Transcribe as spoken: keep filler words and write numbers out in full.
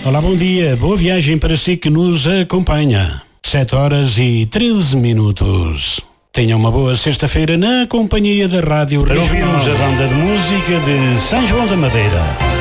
Olá, bom dia. Boa viagem para si que nos acompanha. sete horas e treze minutos. Tenha uma boa sexta-feira na companhia da Rádio Regional. Ouvimos a banda de música de São João da Madeira.